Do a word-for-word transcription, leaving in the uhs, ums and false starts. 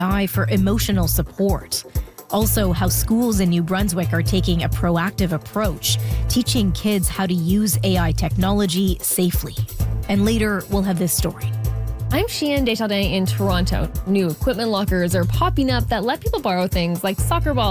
A I for emotional support. Also, how schools in New Brunswick are taking a proactive approach, teaching kids how to use A I technology safely. And later, we'll have this story. I'm Sheehan Desjardins in Toronto. New equipment lockers are popping up that let people borrow things like soccer balls